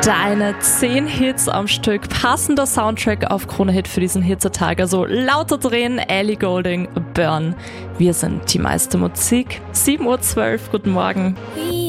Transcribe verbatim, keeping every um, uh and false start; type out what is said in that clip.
Deine zehn Hits am Stück, passender Soundtrack auf Krone Hit für diesen Hitzetag. Also lauter drehen, Ellie Goulding, Burn. Wir sind die meiste Musik. sieben Uhr zwölf, guten Morgen.